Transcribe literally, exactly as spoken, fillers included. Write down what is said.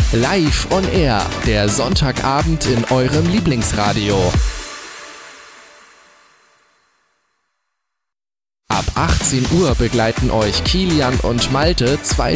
Live on Air, der Sonntagabend in eurem Lieblingsradio. Ab achtzehn Uhr begleiten euch Kilian und Malte, zwei